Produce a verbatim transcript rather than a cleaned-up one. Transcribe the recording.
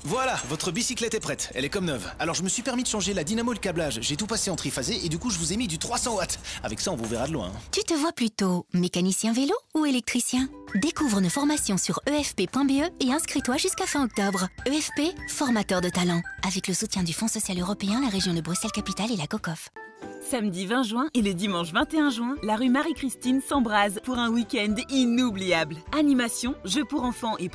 Voilà, votre bicyclette est prête, elle est comme neuve. Alors je me suis permis de changer la dynamo et le câblage, j'ai tout passé en triphasé et du coup je vous ai mis du trois cents watts. Avec ça on vous verra de loin. Tu te vois plutôt mécanicien vélo ou électricien? Découvre nos formations sur e f p point b e et inscris-toi jusqu'à fin octobre. E F P, formateur de talent. Avec le soutien du Fonds social européen, la région de Bruxelles-Capitale et la COCOF. Samedi vingt juin et le dimanche vingt et un juin, la rue Marie-Christine s'embrase pour un week-end inoubliable. Animation, jeux pour enfants et